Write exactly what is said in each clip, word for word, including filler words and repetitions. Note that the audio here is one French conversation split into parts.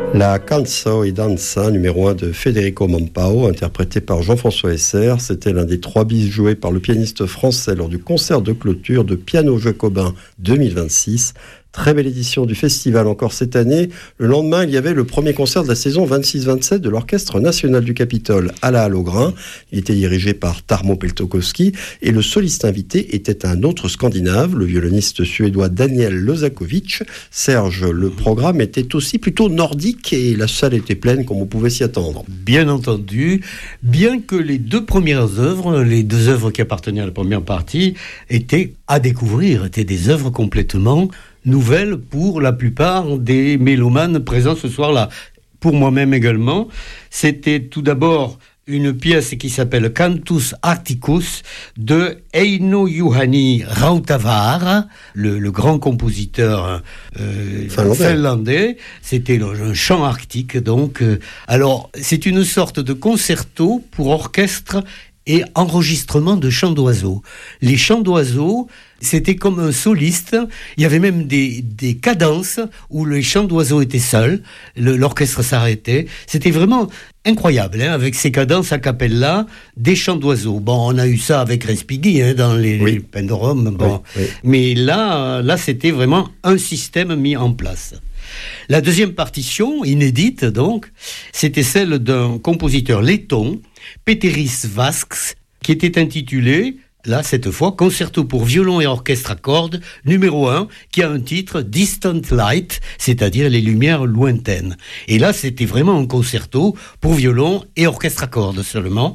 La Canção e Dança, numéro un de Federico Mampao, interprété par Jean-François Esser, c'était l'un des trois bis joués par le pianiste français lors du concert de clôture de Piano Jacobin deux mille vingt-six. Très belle édition du festival encore cette année. Le lendemain, il y avait le premier concert de la saison vingt-six vingt-sept de l'Orchestre National du Capitole à la Halle au Grain. Il était dirigé par Tarmo Peltokoski et le soliste invité était un autre Scandinave, le violoniste suédois Daniel Lozakovic. Serge, le programme était aussi plutôt nordique et la salle était pleine comme on pouvait s'y attendre. Bien entendu, bien que les deux premières œuvres, les deux œuvres qui appartenaient à la première partie, étaient à découvrir, étaient des œuvres complètement nouvelle pour la plupart des mélomanes présents ce soir-là. Pour moi-même également, c'était tout d'abord une pièce qui s'appelle Cantus Arcticus de Eino Juhani Rautavaara, le, le grand compositeur euh, finlandais. finlandais. C'était un chant arctique, donc. Euh, alors, c'est une sorte de concerto pour orchestre et enregistrement de chants d'oiseaux. Les chants d'oiseaux, c'était comme un soliste. Il y avait même des, des cadences où les chants d'oiseaux étaient seuls, le, l'orchestre s'arrêtait. C'était vraiment incroyable, hein, avec ces cadences a cappella, des chants d'oiseaux. Bon, on a eu ça avec Respighi, hein, dans les, oui. les Penderum, bon. Oui, oui. Mais là, là, c'était vraiment un système mis en place. La deuxième partition, inédite donc, c'était celle d'un compositeur letton, Peteris Vasks, qui était intitulé, là cette fois, Concerto pour violon et orchestre à cordes, numéro un, qui a un titre Distant Light, c'est-à-dire les lumières lointaines. Et là, c'était vraiment un concerto pour violon et orchestre à cordes seulement.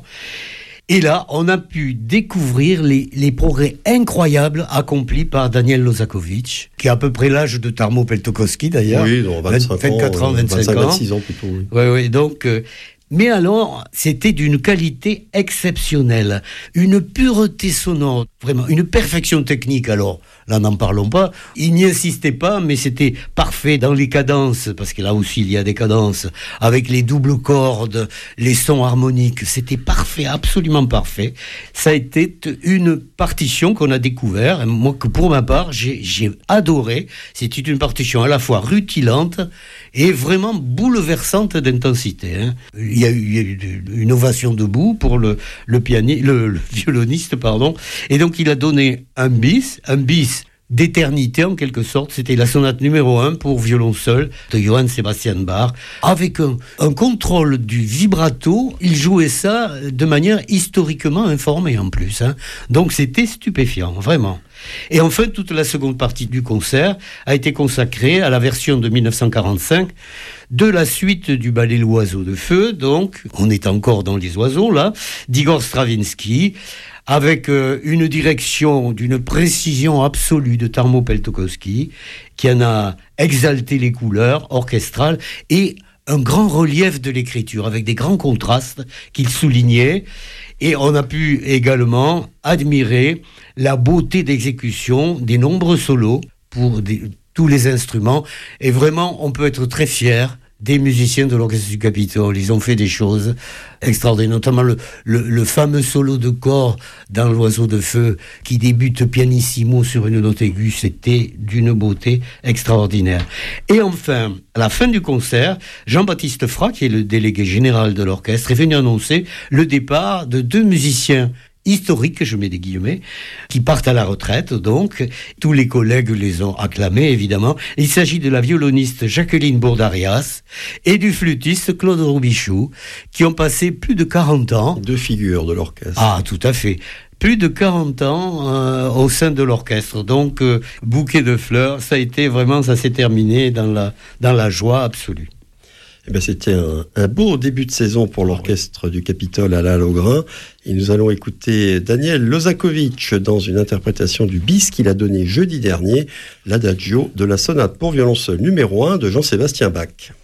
Et là, on a pu découvrir les, les progrès incroyables accomplis par Daniel Lozakovic, qui a à peu près l'âge de Tarmo Peltokoski d'ailleurs. Oui, donc vingt-cinq vingt-quatre ans, vingt-cinq vingt-cinq, ans. vingt-six ans plutôt. Oui, oui. oui donc, euh, mais alors, c'était d'une qualité exceptionnelle, une pureté sonore, vraiment, une perfection technique. Alors, là, n'en parlons pas. Il n'y insistait pas, mais c'était parfait dans les cadences, parce que là aussi, il y a des cadences, avec les doubles cordes, les sons harmoniques. C'était parfait, absolument parfait. Ça a été une partition qu'on a découvert. Moi, que pour ma part, j'ai, j'ai adoré. C'était une partition à la fois rutilante et vraiment bouleversante d'intensité. Hein. Il y a eu, il y a eu une ovation debout pour le, le, piani, le, le violoniste, pardon. Et donc, il a donné un bis, un bis d'éternité en quelque sorte. C'était la sonate numéro un pour violon seul de Johann Sebastian Bach. Avec un, un contrôle du vibrato, il jouait ça de manière historiquement informée en plus. Hein. Donc c'était stupéfiant, vraiment. Et enfin, toute la seconde partie du concert a été consacrée à la version de dix-neuf cent quarante-cinq de la suite du ballet L'Oiseau de Feu. Donc, on est encore dans les oiseaux là, d'Igor Stravinsky, avec euh, une direction d'une précision absolue de Tarmo Peltokoski, qui en a exalté les couleurs orchestrales et un grand relief de l'écriture, avec des grands contrastes qu'il soulignait. Et on a pu également admirer la beauté d'exécution des nombreux solos pour des, tous les instruments. Et vraiment, on peut être très fier des musiciens de l'Orchestre du Capitole. Ils ont fait des choses extraordinaires, notamment le, le, le fameux solo de corps dans L'Oiseau de Feu qui débute pianissimo sur une note aiguë. C'était d'une beauté extraordinaire. Et enfin, à la fin du concert, Jean-Baptiste Fra, qui est le délégué général de l'orchestre, est venu annoncer le départ de deux musiciens historiques, je mets des guillemets, qui partent à la retraite, donc. Tous les collègues les ont acclamés, évidemment. Il s'agit de la violoniste Jacqueline Bourdarias et du flûtiste Claude Robichou, qui ont passé plus de quarante ans. Deux figures de l'orchestre. Ah, tout à fait. Plus de quarante ans euh, au sein de l'orchestre. Donc, euh, bouquet de fleurs, ça a été vraiment, ça s'est terminé dans la, dans la joie absolue. Eh bien, c'était un, un beau début de saison pour l'orchestre du Capitole à la Halle au Grain. Et nous allons écouter Daniel Lozakovic dans une interprétation du bis qu'il a donné jeudi dernier, l'adagio de la sonate pour violon seul numéro un de Jean-Sébastien Bach.